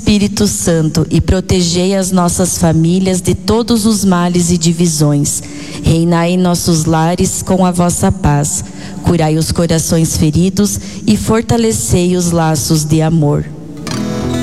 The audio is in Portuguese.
Espírito Santo, e protegei as nossas famílias de todos os males e divisões. Reinai em nossos lares com a vossa paz. Curai os corações feridos e fortalecei os laços de amor.